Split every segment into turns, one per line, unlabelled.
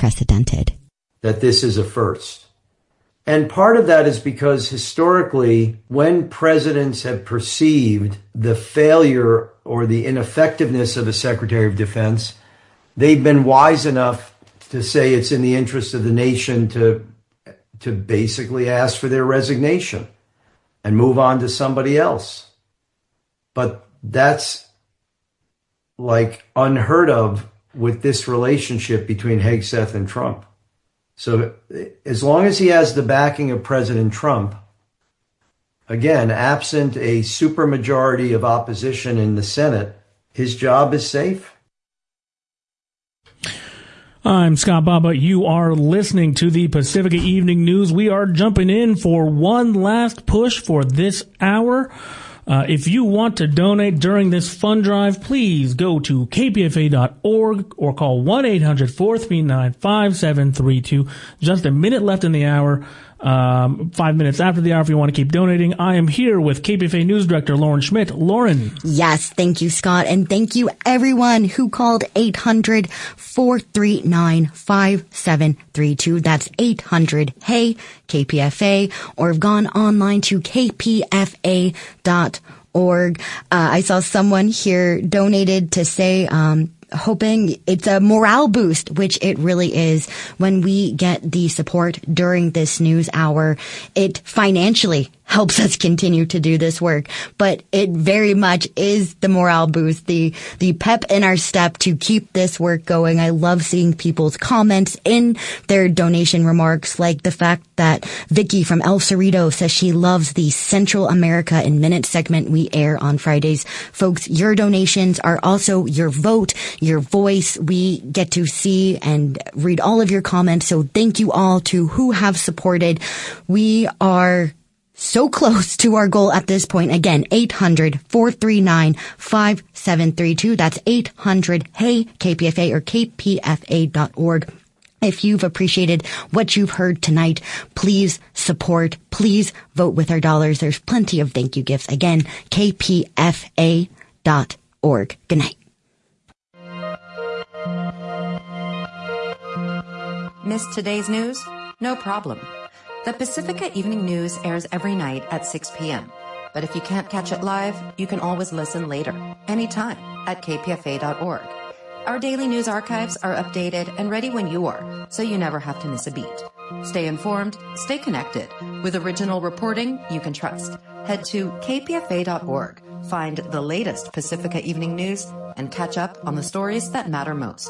unprecedented.
That this is a first. And part of that is because historically, when presidents have perceived the failure or the ineffectiveness of a Secretary of Defense, they've been wise enough to say it's in the interest of the nation to basically ask for their resignation and move on to somebody else. But that's like unheard of with this relationship between Hegseth and Trump. So as long as he has the backing of President Trump, again, absent a supermajority of opposition in the Senate, his job is safe.
I'm Scott Baba. You are listening to the Pacifica Evening News. We are jumping in for one last push for this hour. If you want to donate during this fund drive, please go to kpfa.org or call 1-800-439-5732. Just a minute left in the hour. 5 minutes after the hour if you want to keep donating. I am here with KPFA News Director Lauren Schmidt. Lauren.
Yes, thank you, Scott. And thank you, everyone who called 800-439-5732. That's 800-HEY-KPFA, or have gone online to kpfa.org. I saw someone here donated to say, hoping it's a morale boost, which it really is. When we get the support during this news hour, it financially helps us continue to do this work, but it very much is the morale boost, the pep in our step to keep this work going. I love seeing people's comments in their donation remarks, like the fact that Vicky from El Cerrito says she loves the Central America in Minute segment we air on Fridays. Folks, your donations are also your vote, your voice. We get to see and read all of your comments, so thank you all to who have supported. We are so close to our goal at this point. Again, 800-439-5732. That's 800-HEY-KPFA or kpfa.org. If you've appreciated what you've heard tonight, please support, please vote with our dollars. There's plenty of thank you gifts. Again, kpfa.org. Good night.
Missed today's news? No problem. The Pacifica Evening News airs every night at 6 p.m. But if you can't catch it live, you can always listen later, anytime, at kpfa.org. Our daily news archives are updated and ready when you are, so you never have to miss a beat. Stay informed, stay connected. With original reporting you can trust. Head to kpfa.org, find the latest Pacifica Evening News, and catch up on the stories that matter most.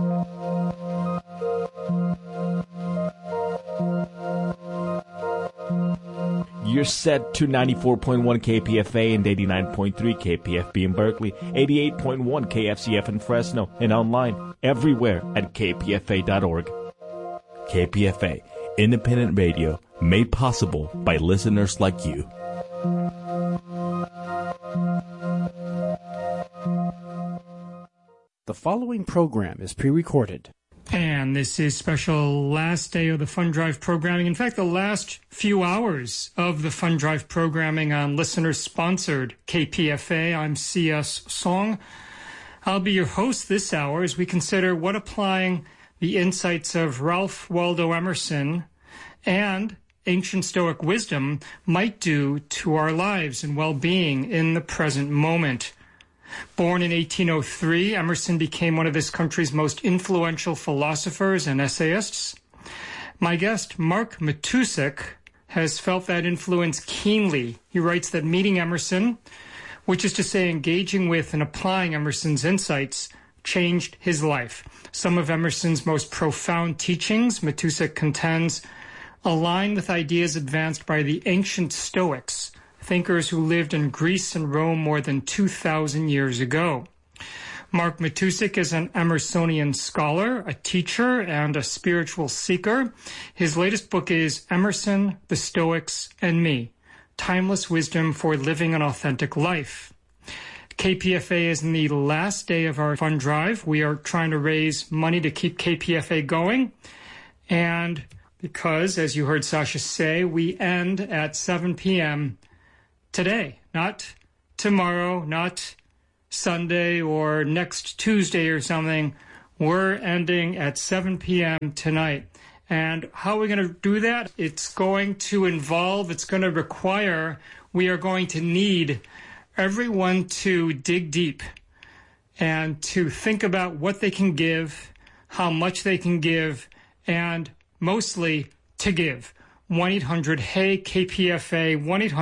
You're set to 94.1 KPFA and 89.3 KPFB in Berkeley, 88.1 KFCF in Fresno, and online everywhere at kpfa.org. KPFA, independent radio made possible by listeners like you.
The following program is pre-recorded.
And this is special last day of the Fund Drive programming. In fact, the last few hours of the Fund Drive programming on listener-sponsored KPFA. I'm C.S. Song. I'll be your host this hour as we consider what applying the insights of Ralph Waldo Emerson and ancient Stoic wisdom might do to our lives and well-being in the present moment. Born in 1803, Emerson became one of this country's most influential philosophers and essayists. My guest, Mark Matusik, has felt that influence keenly. He writes that meeting Emerson, which is to say engaging with and applying Emerson's insights, changed his life. Some of Emerson's most profound teachings, Matusik contends, align with ideas advanced by the ancient Stoics, thinkers who lived in Greece and Rome more than 2,000 years ago. Mark Matusik is an Emersonian scholar, a teacher, and a spiritual seeker. His latest book is Emerson, the Stoics, and Me, Timeless Wisdom for Living an Authentic Life. KPFA is in the last day of our fund drive. We are trying to raise money to keep KPFA going. And because, as you heard Sasha say, we end at 7 p.m. today, not tomorrow, not Sunday or next Tuesday or something. We're ending at 7 p.m. tonight. And how are we going to do that? It's going to require, we are going to need everyone to dig deep and to think about what they can give, how much they can give, and mostly to give. 1-800-HEY-KPFA,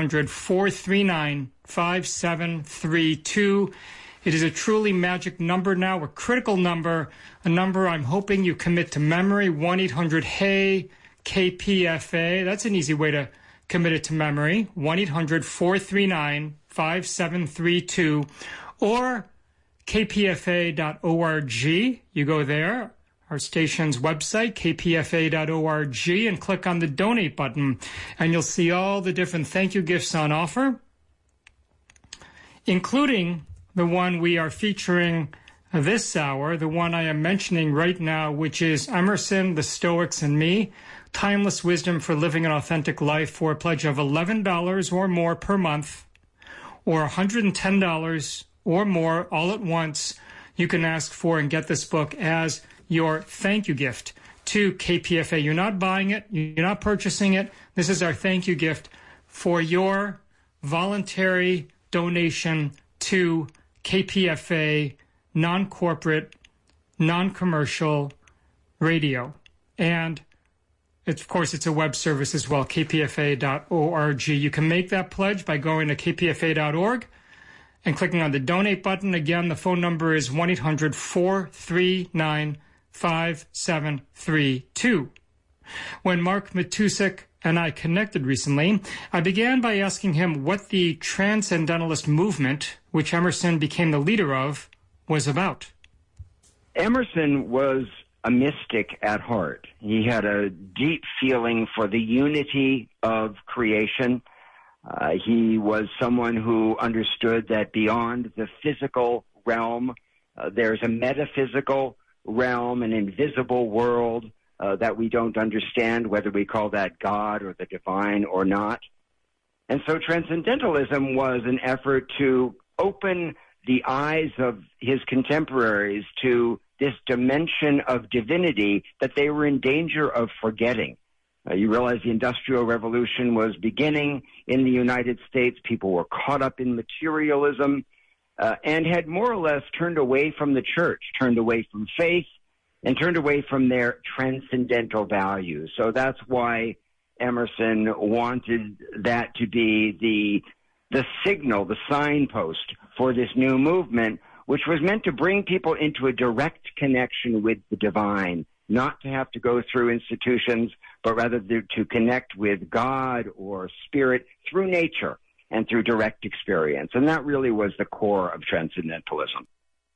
1-800-439-5732. It is a truly magic number now, a critical number, a number I'm hoping you commit to memory, 1-800-HEY-KPFA. That's an easy way to commit it to memory, 1-800-439-5732, or kpfa.org. You go there, our station's website, kpfa.org, and click on the donate button, and you'll see all the different thank you gifts on offer, including the one we are featuring this hour, the one I am mentioning right now, which is Emerson, the Stoics, and Me, Timeless Wisdom for Living an Authentic Life, for a pledge of $11 or more per month, or $110 or more all at once. You can ask for and get this book as your thank you gift to KPFA. You're not buying it. You're not purchasing it. This is our thank you gift for your voluntary donation to KPFA, non-corporate, non-commercial radio. And of course, it's a web service as well, kpfa.org. You can make that pledge by going to kpfa.org and clicking on the donate button. Again, the phone number is 1-800-439-5732. When Mark Matusik and I connected recently, I began by asking him what the Transcendentalist movement, which Emerson became the leader of, was about.
Emerson was a mystic at heart. He had a deep feeling for the unity of creation. He was someone who understood that beyond the physical realm, there's a metaphysical realm, an invisible world that we don't understand, whether we call that God or the divine or not. And so Transcendentalism was an effort to open the eyes of his contemporaries to this dimension of divinity that they were in danger of forgetting. You realize the Industrial Revolution was beginning in the United States. People were caught up in materialism and had more or less turned away from the church, turned away from faith, and turned away from their transcendental values. So that's why Emerson wanted that to be the signal, the signpost for this new movement, which was meant to bring people into a direct connection with the divine, not to have to go through institutions, but rather to connect with God or spirit through nature and through direct experience. And that really was the core of Transcendentalism.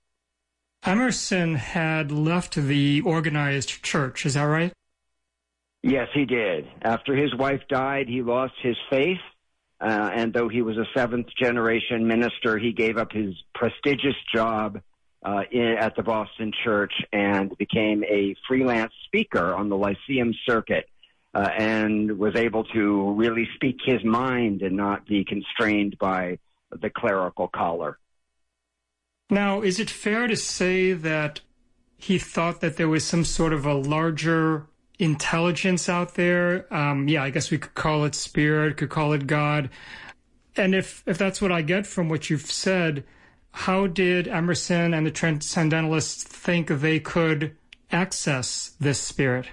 Emerson had left the organized church, is that right?
Yes, he did. After his wife died, he lost his faith, and though he was a seventh-generation minister, he gave up his prestigious job at the Boston Church and became a freelance speaker on the Lyceum Circuit, and was able to really speak his mind and not be constrained by the clerical collar.
Now, is it fair to say that he thought that there was some sort of a larger intelligence out there? I guess we could call it spirit, could call it God. And if that's what I get from what you've said, how did Emerson and the Transcendentalists think they could access this spirit?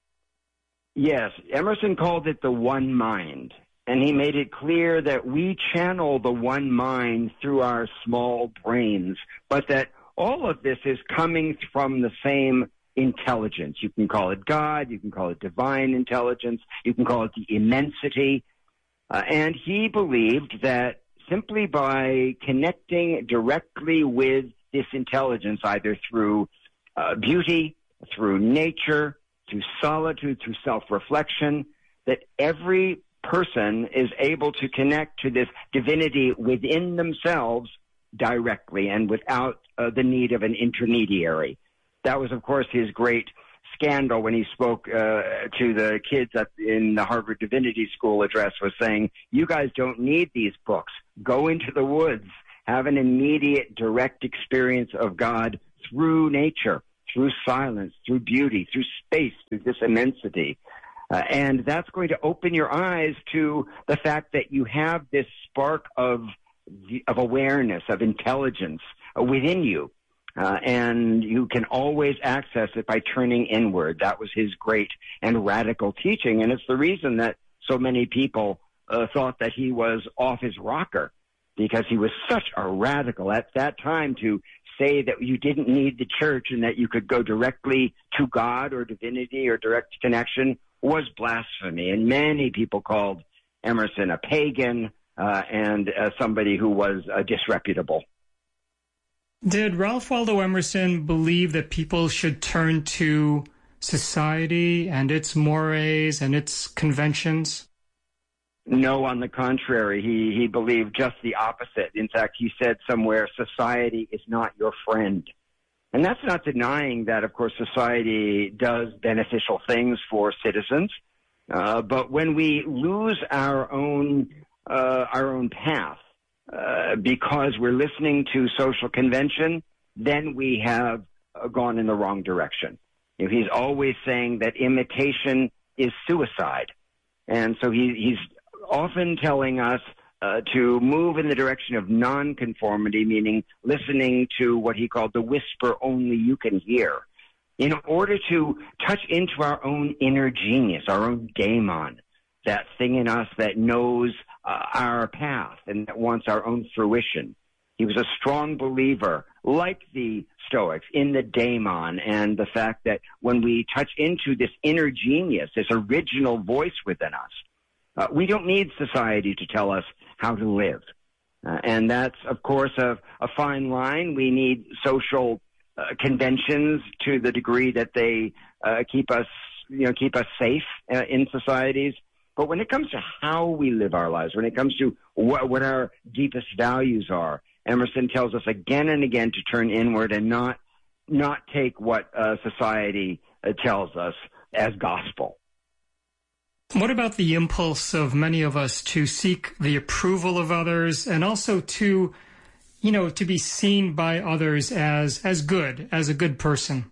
Yes, Emerson called it the one mind. And he made it clear that we channel the one mind through our small brains, but that all of this is coming from the same intelligence. You can call it God, you can call it divine intelligence, you can call it the immensity. And he believed that simply by connecting directly with this intelligence, either through beauty, through nature, through solitude, through self-reflection, that every person is able to connect to this divinity within themselves directly and without the need of an intermediary. That was, of course, his great scandal when he spoke to the kids in the Harvard Divinity School address, was saying, you guys don't need these books. Go into the woods. Have an immediate, direct experience of God through nature, through silence, through beauty, through space, through this immensity. And that's going to open your eyes to the fact that you have this spark of awareness, of intelligence within you. And you can always access it by turning inward. That was his great and radical teaching. And it's the reason that so many people thought that he was off his rocker, because he was such a radical at that time. To say that you didn't need the church and that you could go directly to God or divinity or direct connection was blasphemy. And many people called Emerson a pagan and somebody who was disreputable.
Did Ralph Waldo Emerson believe that people should turn to society and its mores and its conventions?
No, on the contrary, he believed just the opposite. In fact, he said somewhere, society is not your friend. And that's not denying that, of course, society does beneficial things for citizens. But when we lose our own path because we're listening to social convention, then we have gone in the wrong direction. You know, he's always saying that imitation is suicide. And so he's often telling us to move in the direction of nonconformity, meaning listening to what he called the whisper only you can hear, in order to touch into our own inner genius, our own daemon, that thing in us that knows our path and that wants our own fruition. He was a strong believer, like the Stoics, in the daemon, and the fact that when we touch into this inner genius, this original voice within us, we don't need society to tell us how to live. And that's, of course, a fine line. We need social conventions to the degree that they keep us safe in societies. But when it comes to how we live our lives, when it comes to what our deepest values are, Emerson tells us again and again to turn inward and not take what society tells us as gospel.
What about the impulse of many of us to seek the approval of others and also to be seen by others as good, as a good person?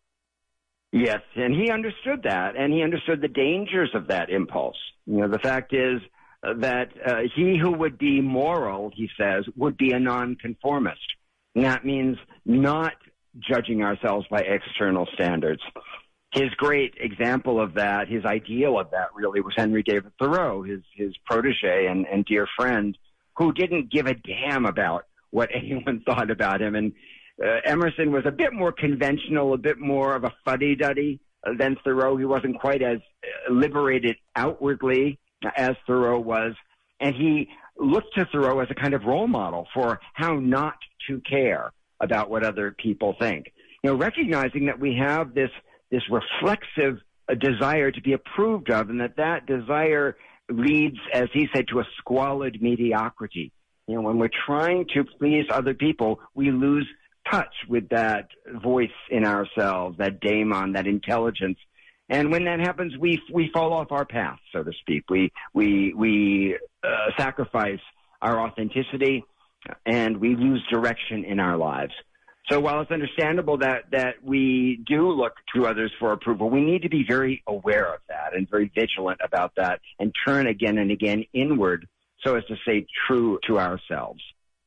Yes, and he understood that, and he understood the dangers of that impulse. The fact is that he who would be moral, he says, would be a nonconformist. And that means not judging ourselves by external standards. His great example of that, his ideal of that really, was Henry David Thoreau, his protege and dear friend, who didn't give a damn about what anyone thought about him. And Emerson was a bit more conventional, a bit more of a fuddy-duddy than Thoreau. He wasn't quite as liberated outwardly as Thoreau was. And he looked to Thoreau as a kind of role model for how not to care about what other people think. Recognizing that we have this reflexive desire to be approved of, and that desire leads, as he said, to a squalid mediocrity. When we're trying to please other people, we lose touch with that voice in ourselves, that daemon, that intelligence. And when that happens, we fall off our path, so to speak. We sacrifice our authenticity, and we lose direction in our lives. So while it's understandable that we do look to others for approval, we need to be very aware of that and very vigilant about that and turn again and again inward so as to stay true to ourselves.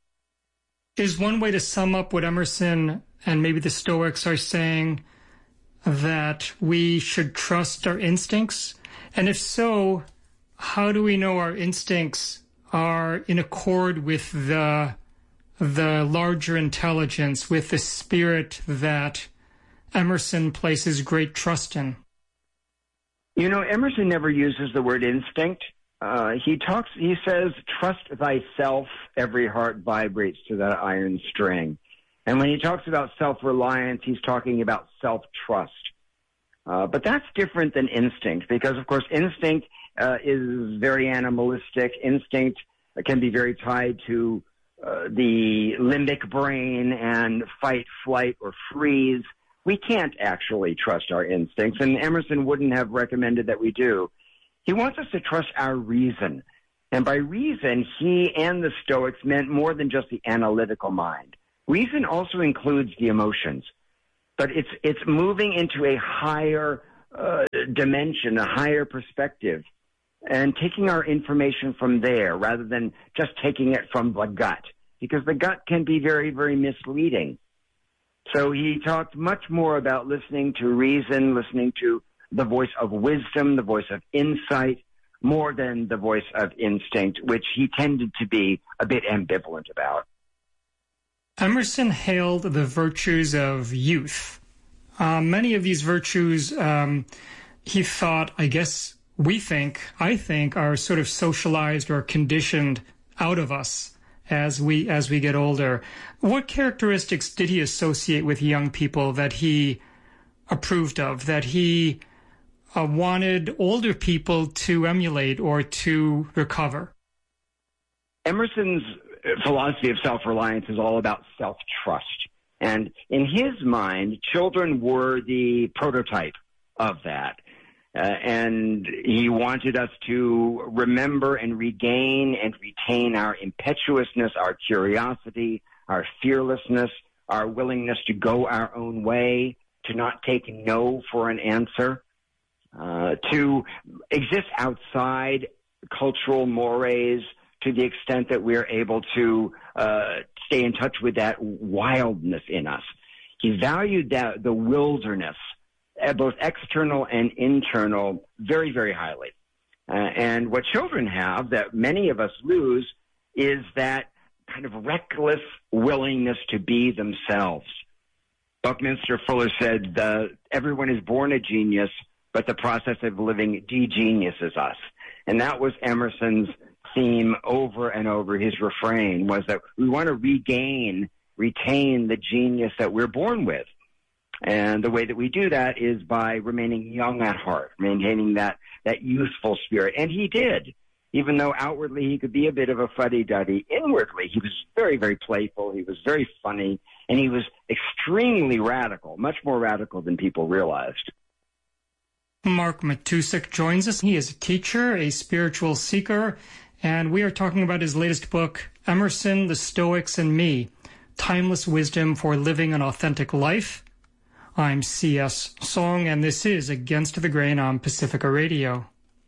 Is one way to sum up what Emerson and maybe the Stoics are saying that we should trust our instincts? And if so, how do we know our instincts are in accord with the larger intelligence, with the spirit that Emerson places great trust in?
Emerson never uses the word instinct. He says, trust thyself, every heart vibrates to that iron string. And when he talks about self-reliance, he's talking about self-trust. But that's different than instinct, because, of course, instinct is very animalistic. Instinct can be very tied to the limbic brain and fight, flight, or freeze. We can't actually trust our instincts, and Emerson wouldn't have recommended that we do. He wants us to trust our reason. And by reason, he and the Stoics meant more than just the analytical mind. Reason also includes the emotions. but it's moving into a higher dimension, a higher perspective, and taking our information from there rather than just taking it from the gut, because the gut can be very, very misleading. So he talked much more about listening to reason, listening to the voice of wisdom, the voice of insight, more than the voice of instinct, which he tended to be a bit ambivalent about.
Emerson hailed the virtues of youth. Many of these virtues, he thought, I think, are sort of socialized or conditioned out of us as we get older. What characteristics did he associate with young people that he approved of, that he wanted older people to emulate or to recover?
Emerson's philosophy of self-reliance is all about self-trust. And in his mind, children were the prototype of that. And he wanted us to remember and regain and retain our impetuousness, our curiosity, our fearlessness, our willingness to go our own way, to not take no for an answer, to exist outside cultural mores to the extent that we're able to stay in touch with that wildness in us. He valued the wilderness, both external and internal, very, very highly. And what children have that many of us lose is that kind of reckless willingness to be themselves. Buckminster Fuller said, everyone is born a genius, but the process of living de-geniuses us. And that was Emerson's theme over and over. His refrain was that we want to retain the genius that we're born with. And the way that we do that is by remaining young at heart, maintaining that youthful spirit. And he did. Even though outwardly he could be a bit of a fuddy-duddy, inwardly he was very, very playful, he was very funny, and he was extremely radical, much more radical than people realized.
Mark Matusik joins us. He is a teacher, a spiritual seeker, and we are talking about his latest book, Emerson, the Stoics, and Me, Timeless Wisdom for Living an Authentic Life. I'm C.S. Song, and this is Against the Grain on Pacifica Radio.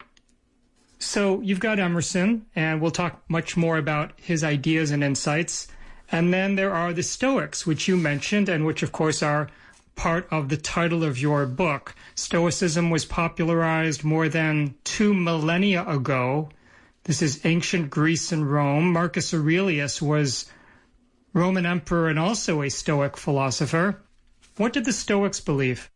So you've got Emerson, and we'll talk much more about his ideas and insights. And then there are the Stoics, which you mentioned, and which, of course, are part of the title of your book. Stoicism was popularized more than 2 millennia ago. This is ancient Greece and Rome. Marcus Aurelius was Roman emperor and also a Stoic philosopher. What did the Stoics believe?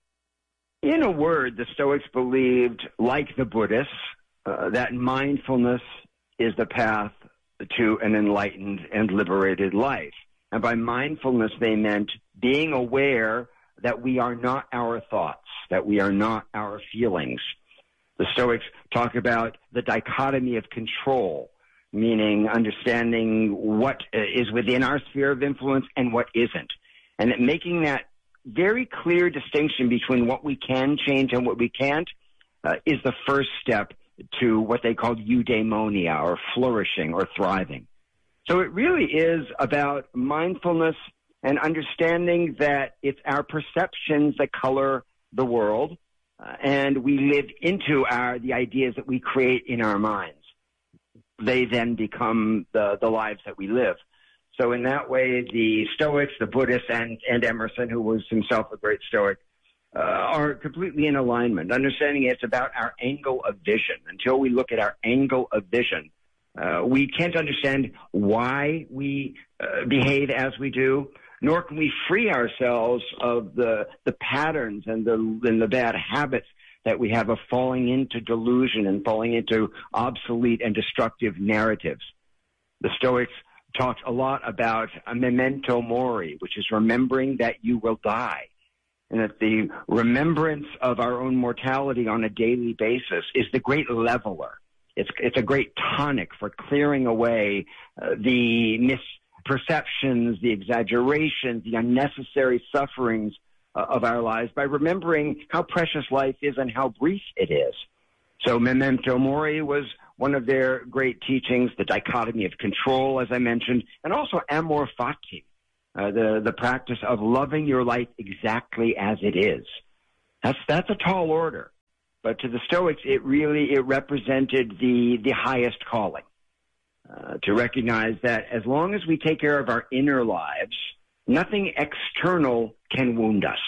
In a word, the Stoics believed, like the Buddhists, that mindfulness is the path to an enlightened and liberated life. And by mindfulness, they meant being aware that we are not our thoughts, that we are not our feelings. The Stoics talk about the dichotomy of control, meaning understanding what is within our sphere of influence and what isn't. And making that very clear distinction between what we can change and what we can't is the first step to what they called eudaimonia, or flourishing or thriving. So it really is about mindfulness and understanding that it's our perceptions that color the world, and we live into the ideas that we create in our minds. They then become the lives that we live. So in that way, the Stoics, the Buddhists, and Emerson, who was himself a great Stoic, are completely in alignment, understanding it's about our angle of vision. Until we look at our angle of vision, we can't understand why we behave as we do, nor can we free ourselves of the patterns and the bad habits that we have of falling into delusion and falling into obsolete and destructive narratives. The Stoics talked a lot about a memento mori, which is remembering that you will die, and that the remembrance of our own mortality on a daily basis is the great leveler. It's a great tonic for clearing away the misperceptions, the exaggerations, the unnecessary sufferings of our lives by remembering how precious life is and how brief it is. So memento mori was one of their great teachings, the dichotomy of control, as I mentioned, and also amor fati, the practice of loving your life exactly as it is. That's a tall order. But to the Stoics, it represented the highest calling, to recognize that as long as we take care of our inner lives, nothing external can wound us.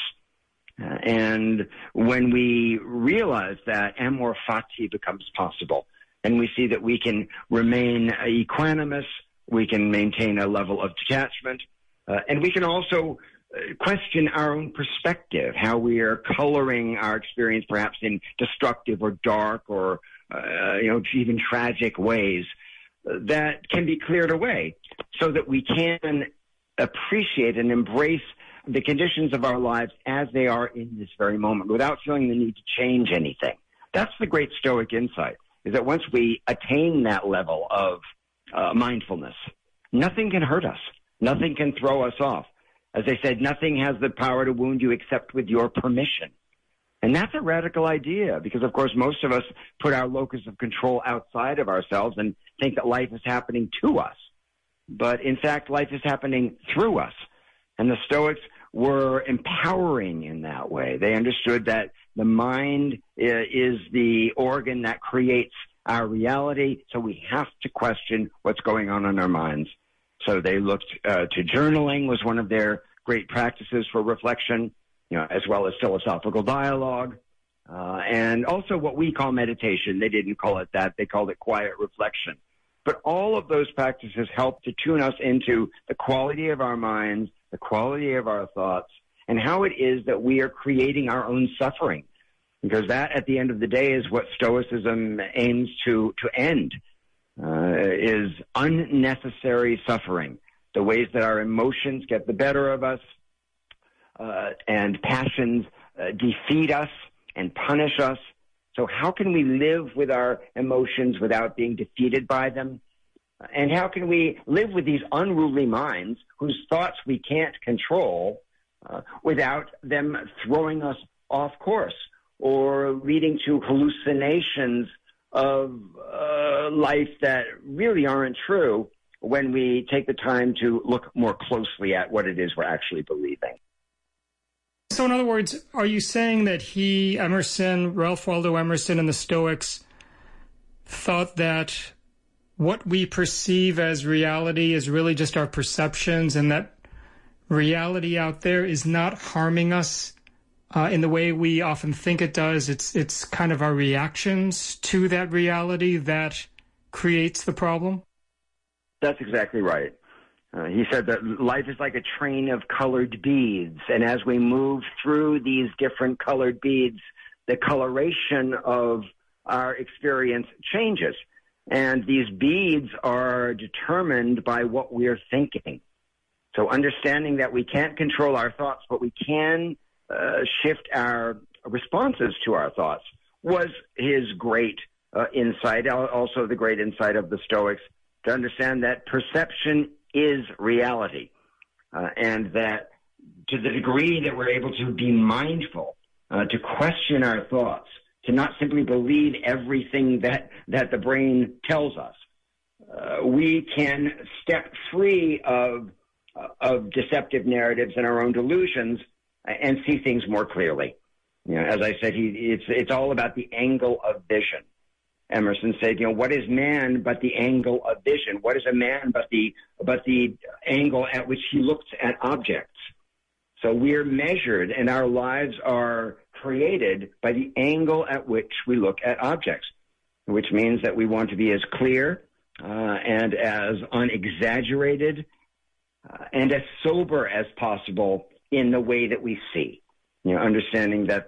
And when we realize that, amor fati becomes possible. And we see that we can remain equanimous, we can maintain a level of detachment, and we can also question our own perspective, how we are coloring our experience perhaps in destructive or dark or even tragic ways that can be cleared away so that we can appreciate and embrace the conditions of our lives as they are in this very moment without feeling the need to change anything. That's the great Stoic insight, is that once we attain that level of mindfulness, nothing can hurt us. Nothing can throw us off. As they said, nothing has the power to wound you except with your permission. And that's a radical idea because, of course, most of us put our locus of control outside of ourselves and think that life is happening to us. But, in fact, life is happening through us. And the Stoics were empowering in that way. They understood that the mind is the organ that creates our reality, so we have to question what's going on in our minds. So they looked to journaling was one of their great practices for reflection, as well as philosophical dialogue, and also what we call meditation. They didn't call it that. They called it quiet reflection. But all of those practices help to tune us into the quality of our minds, the quality of our thoughts, and how it is that we are creating our own suffering. Because that, at the end of the day, is what Stoicism aims to end. Is unnecessary suffering, the ways that our emotions get the better of us and passions defeat us and punish us. So how can we live with our emotions without being defeated by them? And how can we live with these unruly minds whose thoughts we can't control without them throwing us off course or leading to hallucinations of life that really aren't true when we take the time to look more closely at what it is we're actually believing.
So in other words, are you saying that Ralph Waldo Emerson and the Stoics thought that what we perceive as reality is really just our perceptions and that reality out there is not harming us in the way we often think it does? It's kind of our reactions to that reality that creates the problem?
That's exactly right. He said that life is like a train of colored beads, and as we move through these different colored beads, the coloration of our experience changes. And these beads are determined by what we're thinking. So understanding that we can't control our thoughts, but we can shift our responses to our thoughts was his great insight, also the great insight of the Stoics, to understand that perception is reality, and that to the degree that we're able to be mindful, to question our thoughts, to not simply believe everything that the brain tells us, we can step free of deceptive narratives and our own delusions and see things more clearly. As I said, it's all about the angle of vision. Emerson said, what is man but the angle of vision? What is a man but the angle at which he looks at objects? So we're measured, and our lives are created by the angle at which we look at objects, which means that we want to be as clear and as unexaggerated and as sober as possible in the way that we see. Understanding that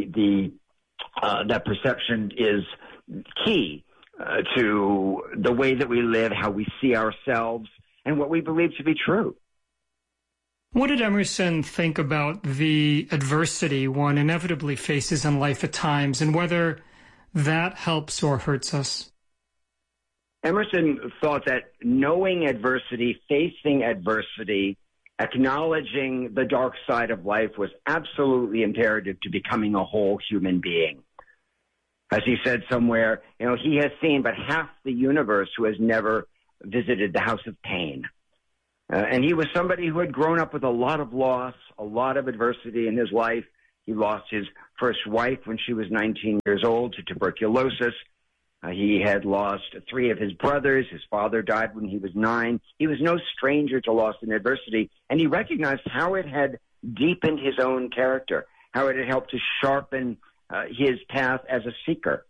that perception is key to the way that we live, how we see ourselves, and what we believe to be true.
What did Emerson think about the adversity one inevitably faces in life at times, and whether that helps or hurts us?
Emerson thought that knowing adversity, facing adversity, acknowledging the dark side of life was absolutely imperative to becoming a whole human being. As he said somewhere, he has seen but half the universe who has never visited the house of pain. And he was somebody who had grown up with a lot of loss, a lot of adversity in his life. He lost his first wife when she was 19 years old to tuberculosis. He had lost 3 of his brothers. His father died when he was 9. He was no stranger to loss and adversity, and he recognized how it had deepened his own character, how it had helped to sharpen his path as a seeker.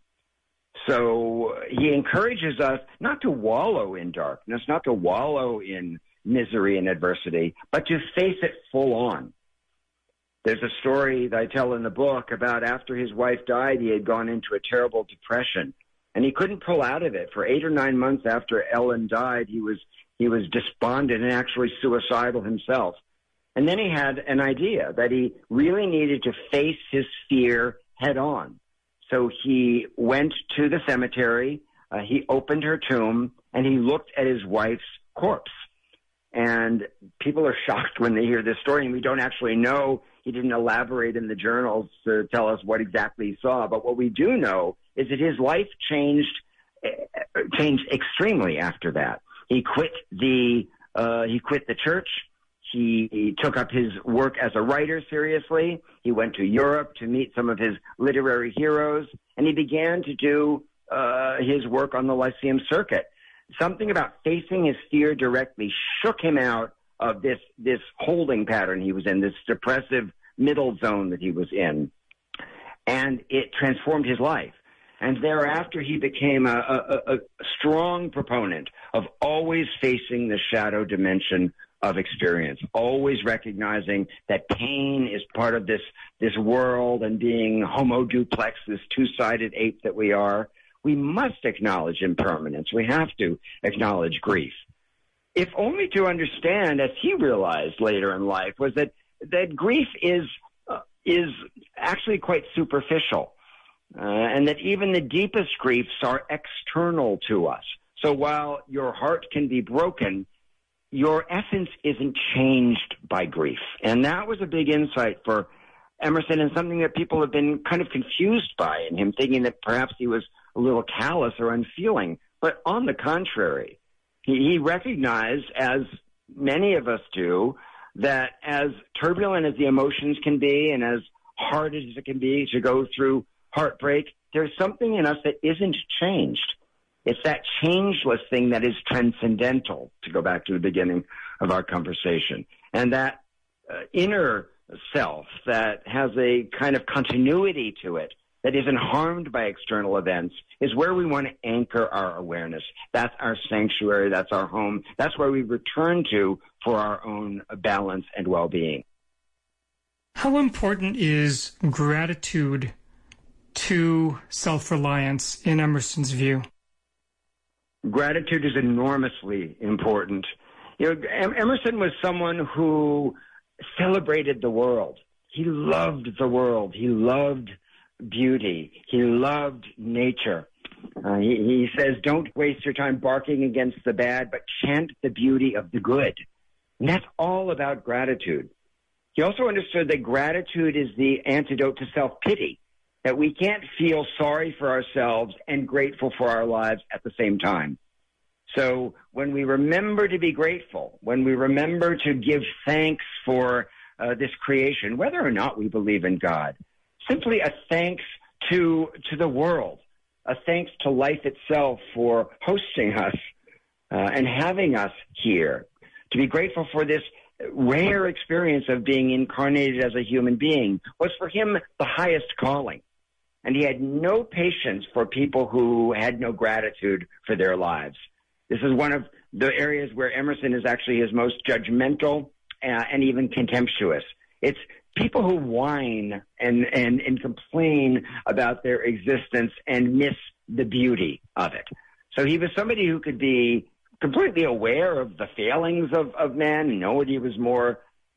So he encourages us not to wallow in darkness, not to wallow in misery and adversity, but to face it full on. There's a story that I tell in the book about after his wife died, he had gone into a terrible depression, and he couldn't pull out of it. For 8 or 9 months after Ellen died, he was despondent and actually suicidal himself. And then he had an idea that he really needed to face his fear head on. So he went to the cemetery, he opened her tomb, and he looked at his wife's corpse. And people are shocked when they hear this story, and we don't actually know. He didn't elaborate in the journals to tell us what exactly he saw. But what we do know is that his life changed extremely after that. He quit the church. He took up his work as a writer seriously. He went to Europe to meet some of his literary heroes, and he began to do his work on the Lyceum circuit. Something about facing his fear directly shook him out of this holding pattern he was in, this depressive middle zone that he was in, and it transformed his life. And thereafter, he became a strong proponent of always facing the shadow dimension of experience, always recognizing that pain is part of this world, and being homo duplex, this two-sided ape that we are, we must acknowledge impermanence. We have to acknowledge grief. If only to understand, as he realized later in life, was that grief is actually quite superficial, and that even the deepest griefs are external to us. So while your heart can be broken, your essence isn't changed by grief. And that was a big insight for Emerson, and something that people have been kind of confused by in him, thinking that perhaps he was a little callous or unfeeling. But on the contrary, he recognized, as many of us do, that as turbulent as the emotions can be and as hard as it can be to go through heartbreak, there's something in us that isn't changed. It's that changeless thing that is transcendental, to go back to the beginning of our conversation. And that inner self that has a kind of continuity to it, that isn't harmed by external events, is where we want to anchor our awareness. That's our sanctuary. That's our home. That's where we return to for our own balance and well-being.
How important is gratitude to self-reliance in Emerson's view?
Gratitude is enormously important. You know, Emerson was someone who celebrated the world. He loved the world. He loved beauty. He loved nature. He says, don't waste your time barking against the bad, but chant the beauty of the good. And that's all about gratitude. He also understood that gratitude is the antidote to self-pity, that we can't feel sorry for ourselves and grateful for our lives at the same time. So when we remember to be grateful, when we remember to give thanks for this creation, whether or not we believe in God, simply a thanks to the world, a thanks to life itself for hosting us and having us here, to be grateful for this rare experience of being incarnated as a human being was for him the highest calling. And he had no patience for people who had no gratitude for their lives. This is one of the areas where Emerson is actually his most judgmental and even contemptuous. It's people who whine and complain about their existence and miss the beauty of it. So he was somebody who could be completely aware of the failings of man. Nobody was more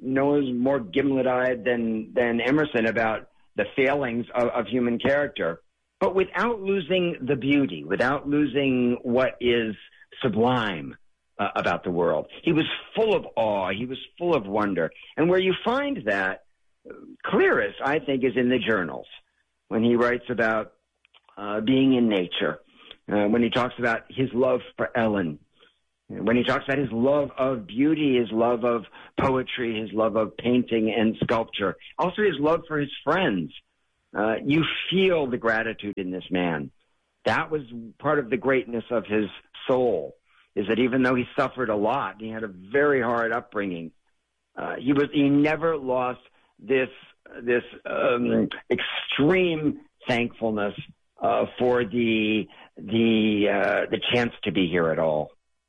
gimlet-eyed than Emerson about the failings of human character, but without losing the beauty, without losing what is sublime about the world. He was full of awe. He was full of wonder. And where you find that clearest, I think, is in the journals, when he writes about being in nature, when he talks about his love for Ellen, When he talks about his love of beauty, his love of poetry, his love of painting and sculpture, also his love for his friends, you feel the gratitude in this man. That was part of the greatness of his soul, is that even though he suffered a lot, he had a very hard upbringing, he never lost this extreme thankfulness for the chance to be here at all.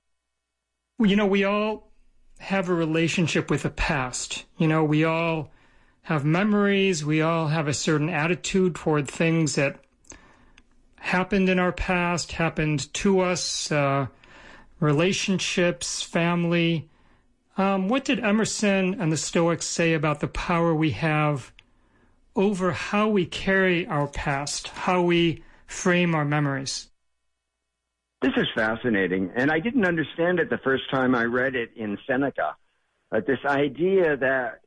Well, we all have a relationship with the past. We all have memories. We all have a certain attitude toward things that happened in our past, happened to us, relationships, family. What did Emerson and the Stoics say about the power we have over how we carry our past, how we frame our memories?
This is fascinating, and I didn't understand it the first time I read it in Seneca. This idea that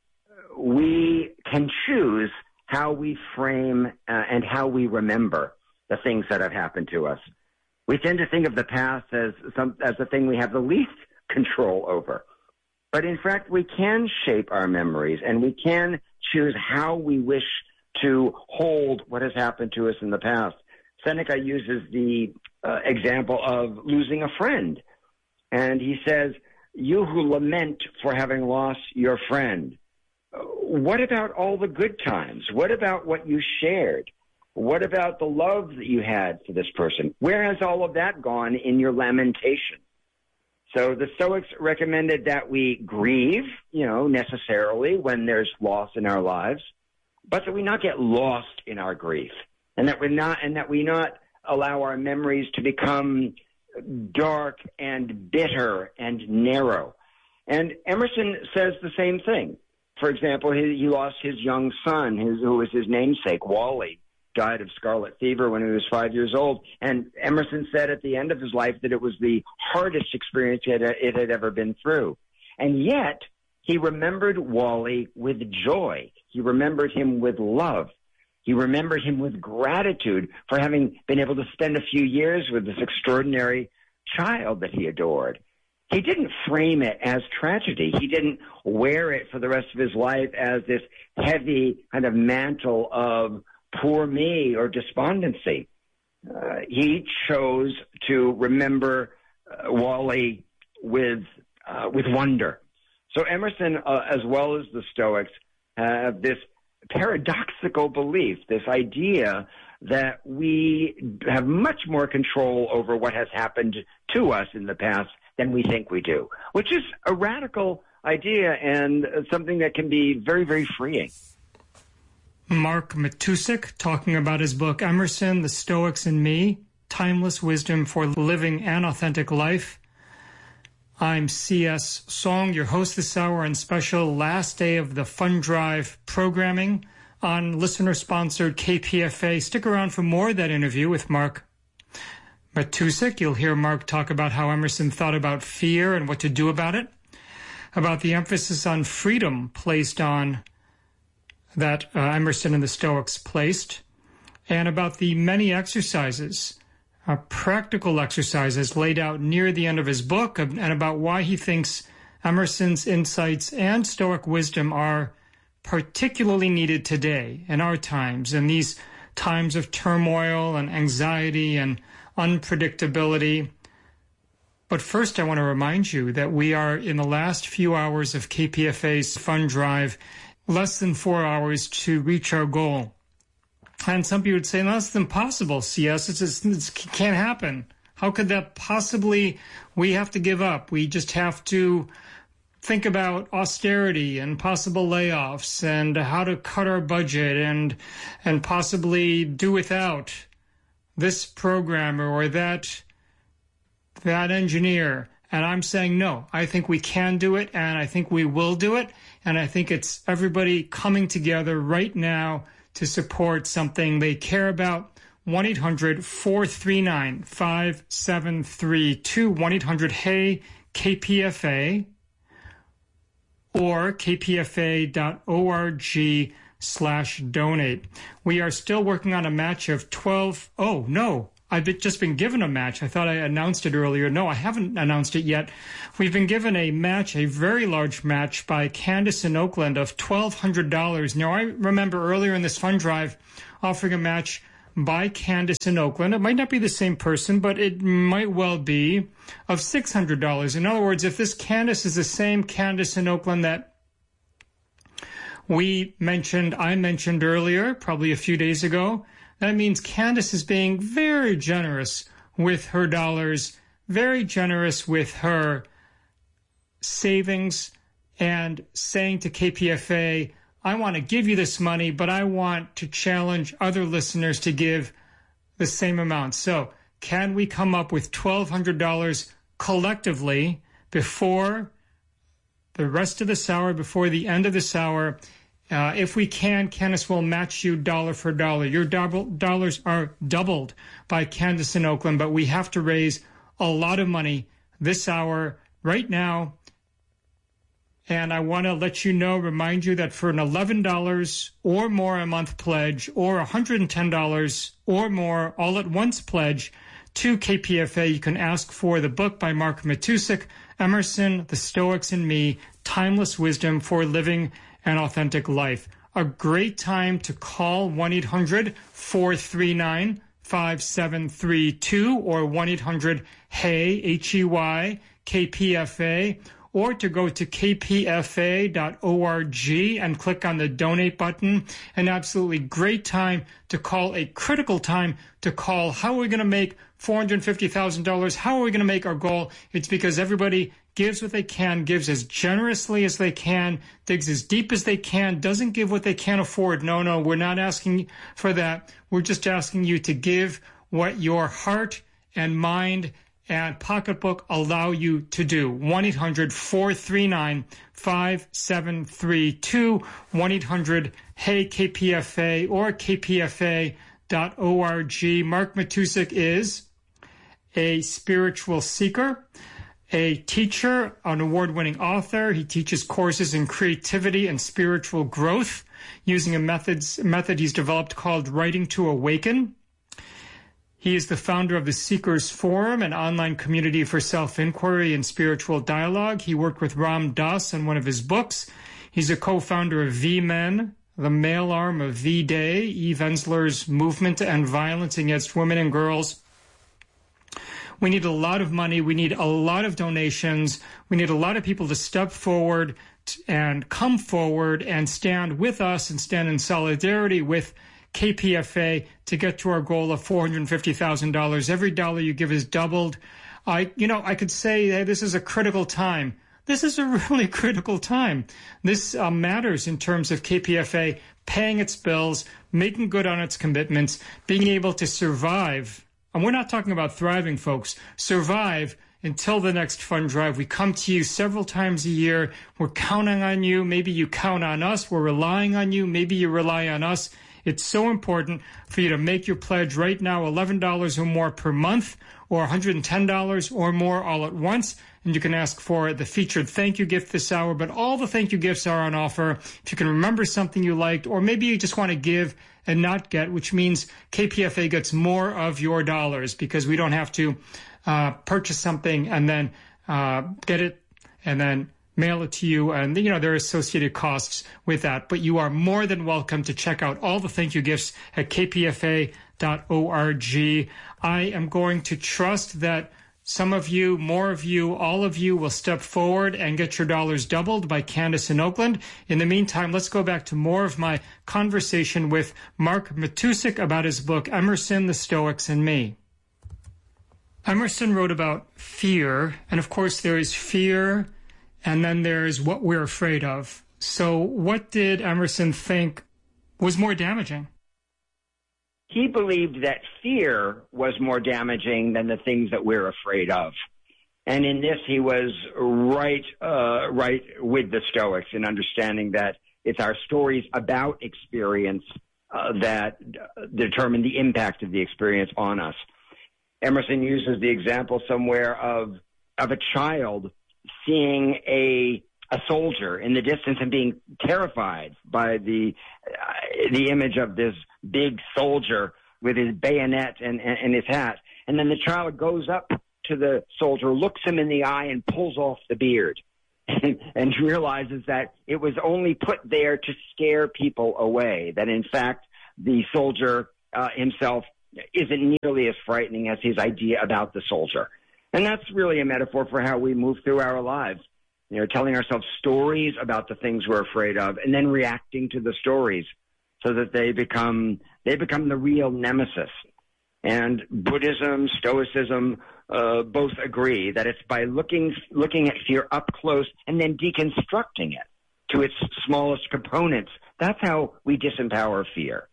we can choose how we frame and how we remember the things that have happened to us. We tend to think of the past as the thing we have the least control over. But in fact, we can shape our memories, and we can choose how we wish to hold what has happened to us in the past. Seneca uses the example of losing a friend. And he says, you who lament for having lost your friend, what about all the good times? What about what you shared? What about the love that you had for this person? Where has all of that gone in your lamentation? So the Stoics recommended that we grieve, necessarily when there's loss in our lives, but that we not get lost in our grief, and that we not allow our memories to become dark and bitter and narrow. And Emerson says the same thing. For example, he lost his young son, who was his namesake, Wally, died of scarlet fever when he was 5 years old. And Emerson said at the end of his life that it was the hardest experience it had ever been through. And yet, he remembered Wally with joy. He remembered him with love. He remembered him with gratitude for having been able to spend a few years with this extraordinary child that he adored. He didn't frame it as tragedy. He didn't wear it for the rest of his life as this heavy kind of mantle of poor me or despondency. He chose to remember Wally with wonder. So Emerson, as well as the Stoics, have this paradoxical belief, this idea that we have much more control over what has happened to us in the past than we think we do, which is a radical idea and something that can be very, very freeing.
Mark Matusik talking about his book, Emerson, the Stoics and Me, Timeless Wisdom for Living an Authentic Life. I'm C.S. Song, your host this hour on special last day of the Fund Drive programming on listener-sponsored KPFA. Stick around for more of that interview with Mark Matusik. You'll hear Mark talk about how Emerson thought about fear and what to do about it, about the emphasis on freedom placed on that Emerson and the Stoics placed, and about the many exercises, practical exercises laid out near the end of his book, and about why he thinks Emerson's insights and Stoic wisdom are particularly needed today in our times, in these times of turmoil and anxiety and unpredictability. But first, I want to remind you that we are in the last few hours of KPFA's Fund Drive, less than 4 hours to reach our goal. And some people would say, no, that's impossible, CS. It can't happen. How could that possibly? We have to give up. We just have to think about austerity and possible layoffs and how to cut our budget and possibly do without this programmer or that engineer. And I'm saying, no, I think we can do it, and I think we will do it. And I think it's everybody coming together right now to support something they care about. 1-800-439-5732, 1-800-HEY-KPFA, or kpfa.org/donate. We are still working on a match of 12. Oh, no. I've just been given a match. I thought I announced it earlier. No, I haven't announced it yet. We've been given a match, a very large match by Candace in Oakland of $1,200. Now, I remember earlier in this fund drive offering a match by Candace in Oakland. It might not be the same person, but it might well be, of $600. In other words, if this Candace is the same Candace in Oakland that I mentioned earlier, probably a few days ago, that means Candace is being very generous with her dollars, very generous with her savings, and saying to KPFA, I want to give you this money, but I want to challenge other listeners to give the same amount. So can we come up with $1,200 collectively before the rest of this hour, before the end of this hour? If we can, Candace will match you dollar for dollar. Your dollars are doubled by Candace in Oakland, but we have to raise a lot of money this hour right now. And I want to let you know, remind you that for an $11 or more a month pledge or $110 or more all at once pledge to KPFA, you can ask for the book by Mark Matusik, Emerson, the Stoics, and Me, Timeless Wisdom for Living an Authentic Life. A great time to call 1-800-439-5732 or 1-800-HEY, H-E-Y, KPFA, or to go to kpfa.org and click on the donate button. An absolutely great time to call, a critical time to call. How are we going to make $450,000? How are we going to make our goal? It's because everybody gives what they can, gives as generously as they can, digs as deep as they can, doesn't give what they can't afford. No, we're not asking for that. We're just asking you to give what your heart and mind and pocketbook allow you to do. 1-800-439-5732, 1-800-HEY-KPFA or kpfa.org. Mark Matusik is a spiritual seeker, a teacher, an award-winning author. He teaches courses in creativity and spiritual growth using a method he's developed called Writing to Awaken. He is the founder of the Seekers Forum, an online community for self-inquiry and spiritual dialogue. He worked with Ram Dass on one of his books. He's a co-founder of V-Men, the male arm of V-Day, Eve Ensler's movement to end violence against women and girls. We need a lot of money. We need a lot of donations. We need a lot of people to step forward and come forward and stand with us and stand in solidarity with KPFA to get to our goal of $450,000. Every dollar you give is doubled. I could say, hey, this is a critical time. This is a really critical time. This matters in terms of KPFA paying its bills, making good on its commitments, being able to survive. And we're not talking about thriving, folks. Survive until the next fund drive. We come to you several times a year. We're counting on you. Maybe you count on us. We're relying on you. Maybe you rely on us. It's so important for you to make your pledge right now, $11 or more per month, or $110 or more all at once. And you can ask for the featured thank you gift this hour, but all the thank you gifts are on offer. If you can remember something you liked, or maybe you just want to give and not get, which means KPFA gets more of your dollars because we don't have to purchase something and then get it and then mail it to you, and there are associated costs with that. But you are more than welcome to check out all the thank you gifts at kpfa.org. I am going to trust that some of you, more of you, all of you will step forward and get your dollars doubled by Candace in Oakland. In the meantime, let's go back to more of my conversation with Mark Matusik about his book, Emerson, the Stoics, and Me. Emerson wrote about fear, and of course there is fear, and then there's what we're afraid of. So what did Emerson think was more damaging?
He believed that fear was more damaging than the things that we're afraid of. And in this, he was right with the Stoics in understanding that it's our stories about experience that determine the impact of the experience on us. Emerson uses the example somewhere of a child seeing a soldier in the distance and being terrified by the image of this big soldier with his bayonet and his hat. And then the child goes up to the soldier, looks him in the eye, and pulls off the beard. And realizes that it was only put there to scare people away, that in fact the soldier himself isn't nearly as frightening as his idea about the soldier. And that's really a metaphor for how we move through our lives, telling ourselves stories about the things we're afraid of and then reacting to the stories so that they become the real nemesis. And Buddhism, Stoicism, both agree that it's by looking at fear up close and then deconstructing it to its smallest components. That's how we disempower fear.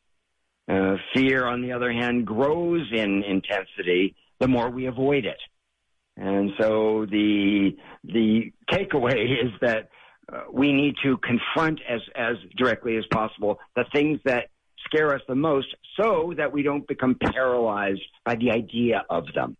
Fear, on the other hand, grows in intensity the more we avoid it. And so the takeaway is that we need to confront as directly as possible the things that scare us the most so that we don't become paralyzed by the idea of them.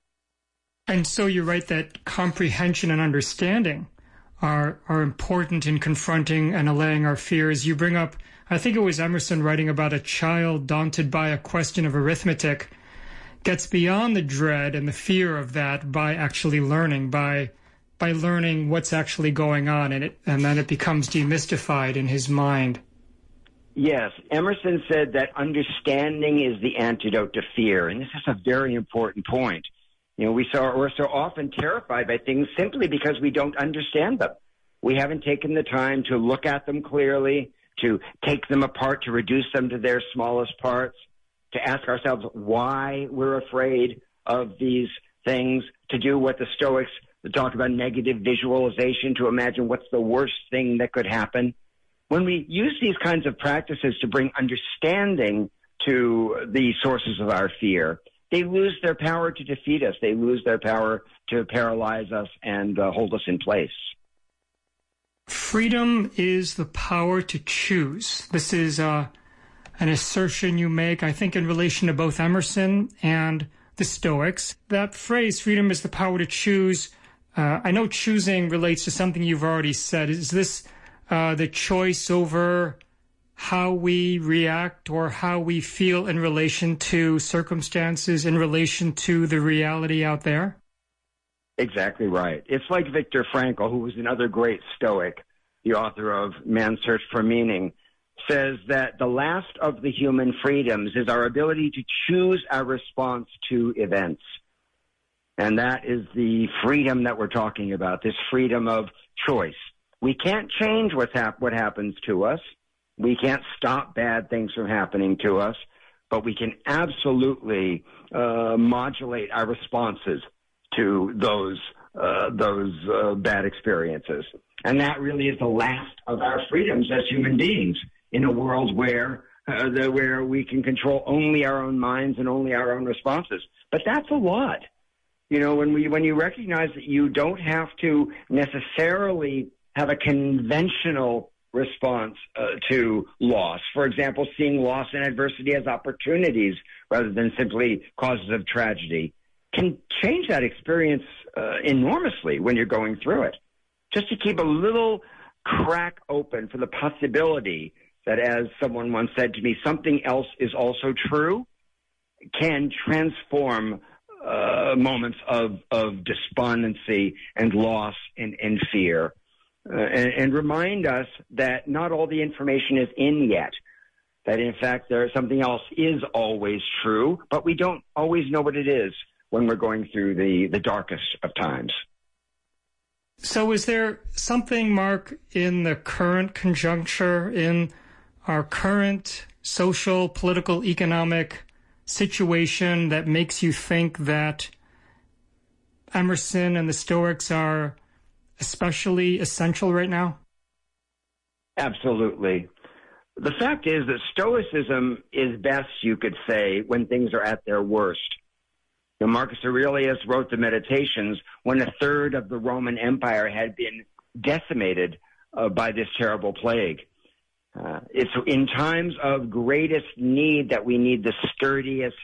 And so you're right that comprehension and understanding are important in confronting and allaying our fears. You bring up, I think it was Emerson writing about a child daunted by a question of arithmetic gets beyond the dread and the fear of that by actually learning, by learning what's actually going on in it, and then it becomes demystified in his mind.
Yes, Emerson said that understanding is the antidote to fear, and this is a very important point. We're so often terrified by things simply because we don't understand them. We haven't taken the time to look at them clearly, to take them apart, to reduce them to their smallest parts, to ask ourselves why we're afraid of these things, to do what the Stoics talk about, negative visualization, to imagine what's the worst thing that could happen. When we use these kinds of practices to bring understanding to the sources of our fear, they lose their power to defeat us. They lose their power to paralyze us and hold us in place.
Freedom is the power to choose. This is an assertion you make, I think, in relation to both Emerson and the Stoics. That phrase, freedom is the power to choose, I know choosing relates to something you've already said. Is this the choice over how we react or how we feel in relation to circumstances, in relation to the reality out there?
Exactly right. It's like Viktor Frankl, who was another great Stoic, the author of Man's Search for Meaning, says that the last of the human freedoms is our ability to choose our response to events. And that is the freedom that we're talking about, this freedom of choice. We can't change what happens to us. We can't stop bad things from happening to us, but we can absolutely modulate our responses to those bad experiences. And that really is the last of our freedoms as human beings in a world where we can control only our own minds and only our own responses. But that's a lot. When you recognize that you don't have to necessarily have a conventional response to loss. For example, seeing loss and adversity as opportunities rather than simply causes of tragedy can change that experience enormously when you're going through it. Just to keep a little crack open for the possibility that, as someone once said to me, something else is also true, can transform moments of despondency and loss and fear. And remind us that not all the information is in yet, that in fact something else is always true, but we don't always know what it is when we're going through the darkest of times.
So is there something, Mark, in the current conjuncture, in our current social, political, economic situation that makes you think that Emerson and the Stoics are especially essential right now?
Absolutely. The fact is that Stoicism is best, you could say, when things are at their worst. Marcus Aurelius wrote the Meditations when a third of the Roman Empire had been decimated by this terrible plague. It's in times of greatest need that we need the sturdiest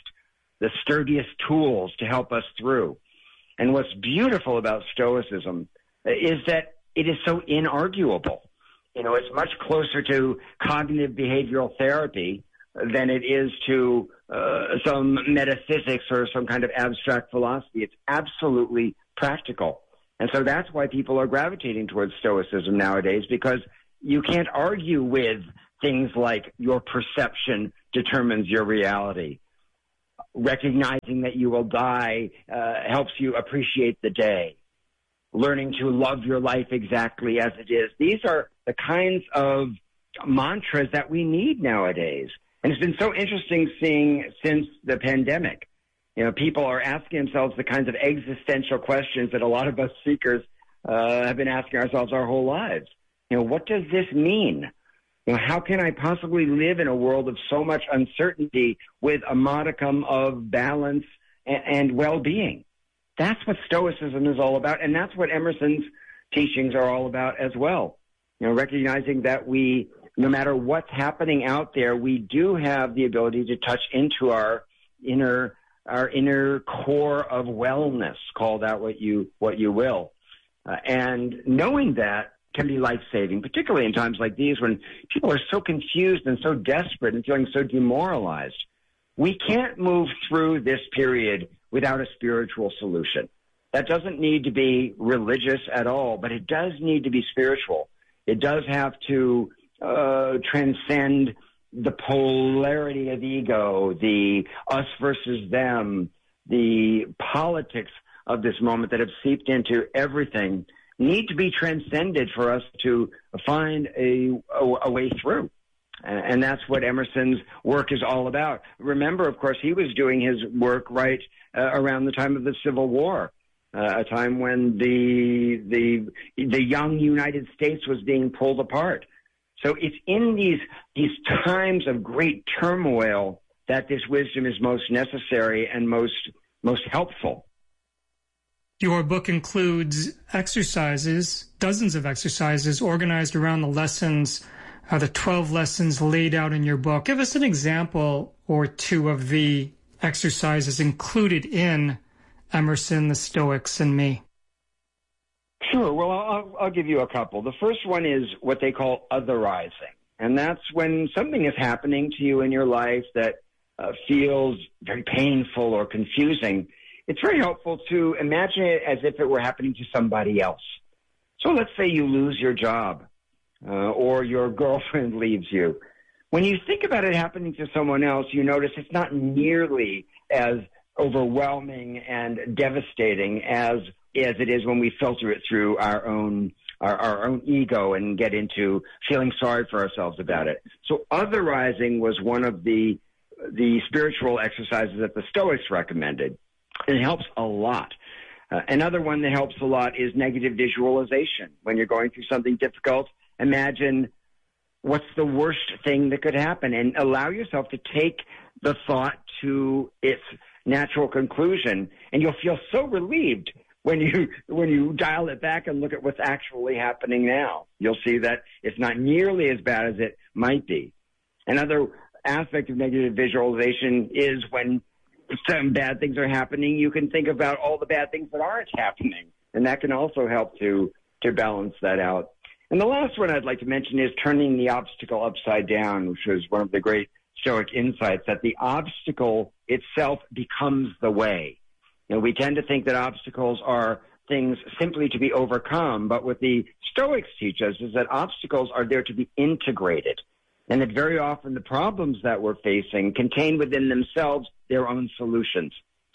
tools to help us through. And what's beautiful about Stoicism is that it is so inarguable. It's much closer to cognitive behavioral therapy than it is to some metaphysics or some kind of abstract philosophy. It's absolutely practical. And so that's why people are gravitating towards Stoicism nowadays, because you can't argue with things like your perception determines your reality. Recognizing that you will die helps you appreciate the day. Learning to love your life exactly as it is. These are the kinds of mantras that we need nowadays. And it's been so interesting seeing since the pandemic. You know, people are asking themselves the kinds of existential questions that a lot of us seekers have been asking ourselves our whole lives. You know, what does this mean? You know, how can I possibly live in a world of so much uncertainty with a modicum of balance and well-being? That's what Stoicism is all about, and that's what Emerson's teachings are all about as well. You know, recognizing that we, no matter what's happening out there, we do have the ability to touch into our inner core of wellness, call that what you will. And knowing that can be life-saving, particularly in times like these when people are so confused and so desperate and feeling so demoralized. We can't move through this period without a spiritual solution. That doesn't need to be religious at all, but it does need to be spiritual. It does have to transcend the polarity of ego, the us versus them, the politics of this moment that have seeped into everything, need to be transcended for us to find a way through. And that's what Emerson's work is all about. Remember, of course, he was doing his work right around the time of the Civil War, a time when the young United States was being pulled apart. So it's in these times of great turmoil that this wisdom is most necessary and most helpful.
Your book includes exercises, dozens of exercises organized around the lessons, the 12 lessons laid out in your book. Give us an example or two of the exercises included in Emerson, the Stoics, and Me.
Sure. Well, I'll give you a couple. The first one is what they call otherizing. And that's when something is happening to you in your life that feels very painful or confusing. It's very helpful to imagine it as if it were happening to somebody else. So let's say you lose your job or your girlfriend leaves you. When you think about it happening to someone else, you notice it's not nearly as overwhelming and devastating as it is when we filter it through our own ego and get into feeling sorry for ourselves about it. So otherizing was one of the spiritual exercises that the Stoics recommended. And it helps a lot. Another one that helps a lot is negative visualization. When you're going through something difficult, imagine what's the worst thing that could happen and allow yourself to take the thought to its natural conclusion. And you'll feel so relieved when you dial it back and look at what's actually happening now. You'll see that it's not nearly as bad as it might be. Another aspect of negative visualization is when some bad things are happening, you can think about all the bad things that aren't happening, and that can also help to balance that out. And the last one I'd like to mention is turning the obstacle upside down, which is one of the great Stoic insights, that the obstacle itself becomes the way. You know, we tend to think that obstacles are things simply to be overcome, but what the Stoics teach us is that obstacles are there to be integrated, and that very often the problems that we're facing contain within themselves their own solutions.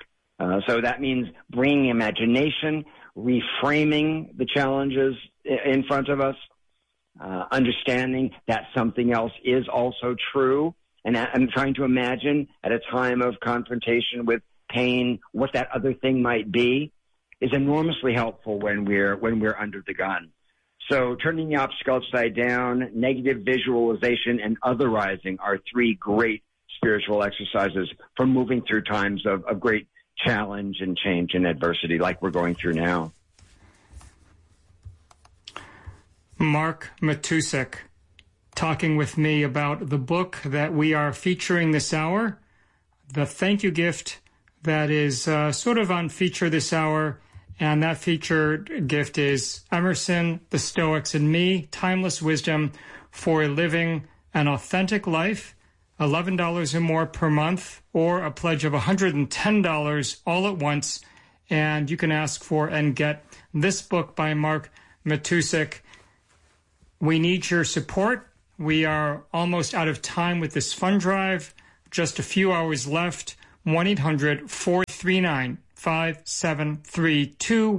So that means bringing imagination, reframing the challenges in front of us, understanding that something else is also true, and I'm trying to imagine at a time of confrontation with pain what that other thing might be is enormously helpful when we're under the gun. So turning the obstacle upside down, negative visualization, and otherizing are three great spiritual exercises for moving through times of great challenge and change and adversity like we're going through now.
Mark Matusek talking with me about the book that we are featuring this hour, the thank you gift that is sort of on feature this hour. And that featured gift is Emerson, the Stoics, and Me, Timeless Wisdom for Living an Authentic Life. $11 or more per month, or a pledge of $110 all at once, and you can ask for and get this book by Mark Matusik. We need your support. We are almost out of time with this fund drive. Just a few hours left. 1-800-439-5732,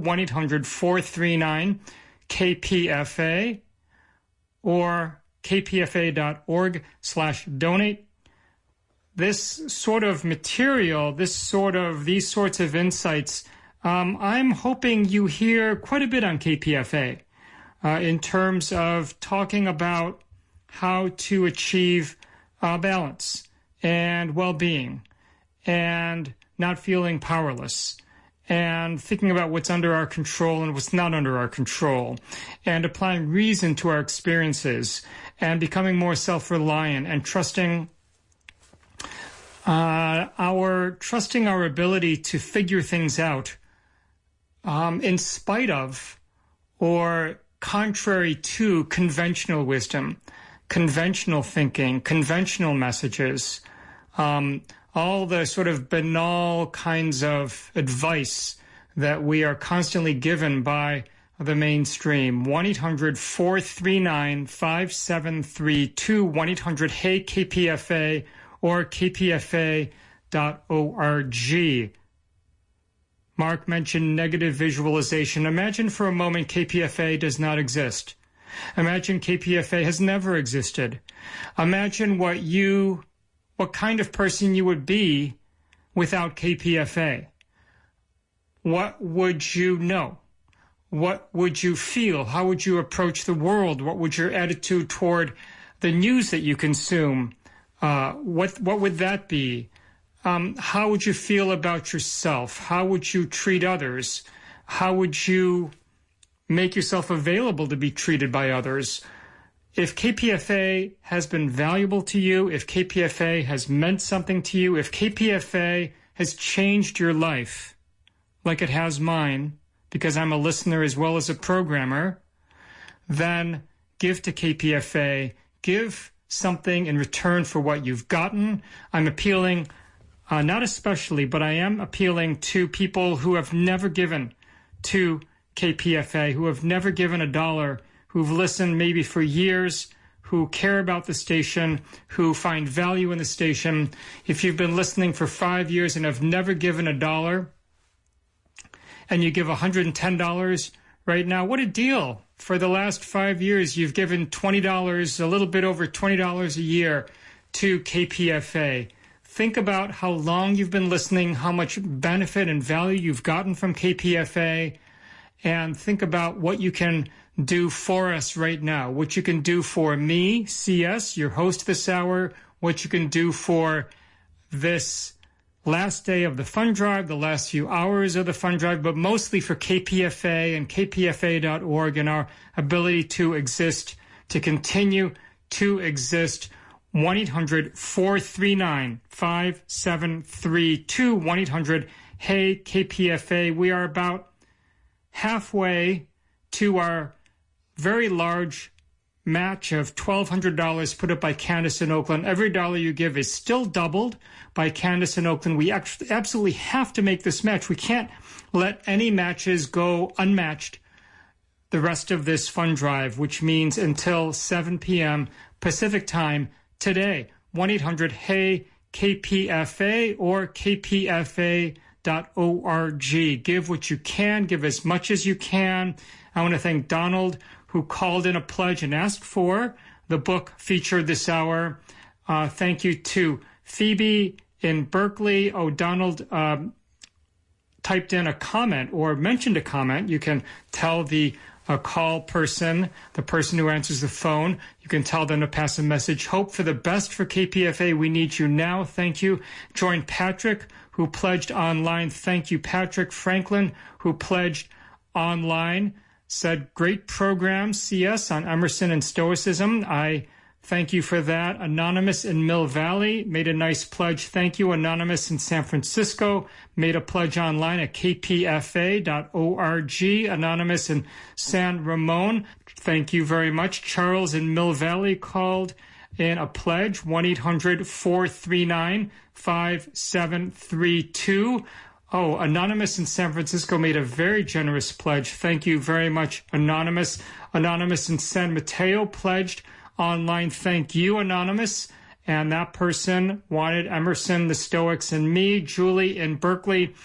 1-800-439-KPFA, or kpfa.org/donate. This sort of material, these sorts of insights, I'm hoping you hear quite a bit on KPFA in terms of talking about how to achieve balance and well-being and not feeling powerless, and thinking about what's under our control and what's not under our control, and applying reason to our experiences, and becoming more self-reliant and trusting our ability to figure things out in spite of or contrary to conventional wisdom, conventional thinking, conventional messages, all the sort of banal kinds of advice that we are constantly given by the mainstream. 1-800-439-5732, 1-800-HEY-KPFA, or kpfa.org. Mark mentioned negative visualization. Imagine for a moment KPFA does not exist. Imagine KPFA has never existed. Imagine what kind of person you would be without KPFA. What would you know? What would you feel? How would you approach the world? What would your attitude toward the news that you consume? What would that be? How would you feel about yourself? How would you treat others? How would you make yourself available to be treated by others? If KPFA has been valuable to you, if KPFA has meant something to you, if KPFA has changed your life, like it has mine, because I'm a listener as well as a programmer, then give to KPFA. Give something in return for what you've gotten. I'm appealing, not especially, but I am appealing to people who have never given to KPFA, who have never given $1, who've listened maybe for years, who care about the station, who find value in the station. If you've been listening for 5 years and have never given $1, and you give $110 right now, what a deal. For the last 5 years, you've given $20, a little bit over $20 a year to KPFA. Think about how long you've been listening, how much benefit and value you've gotten from KPFA, and think about what you can do for us right now, what you can do for me, CS, your host this hour, what you can do for this last day of the fund drive, the last few hours of the fund drive, but mostly for KPFA and kpfa.org and our ability to exist, to continue to exist. 1-800-439-5732, 1-800-HEY-KPFA. We are about halfway to our very large match of $1,200 put up by Candace in Oakland. Every dollar you give is still doubled by Candace in Oakland. We absolutely have to make this match. We can't let any matches go unmatched the rest of this fund drive, which means until 7 p.m. Pacific time today. 1-800-HEY-KPFA or kpfa.org. Give what you can. Give as much as you can. I want to thank Donald, who called in a pledge and asked for the book featured this hour. Thank you to Phoebe in Berkeley. Oh, Donald typed in a comment or mentioned a comment. You can tell the call person, the person who answers the phone, you can tell them to pass a message. Hope for the best for KPFA. We need you now. Thank you. Join Patrick, who pledged online. Thank you, Patrick. Franklin, who pledged online, said, great program, CS, on Emerson and Stoicism. I thank you for that. Anonymous in Mill Valley made a nice pledge. Thank you. Anonymous in San Francisco made a pledge online at kpfa.org. Anonymous in San Ramon, thank you very much. Charles in Mill Valley called in a pledge, 1-800-439-5732. Oh, Anonymous in San Francisco made a very generous pledge. Thank you very much, Anonymous. Anonymous in San Mateo pledged online. Thank you, Anonymous. And that person wanted Emerson, the Stoics, and me. Julie in Berkeley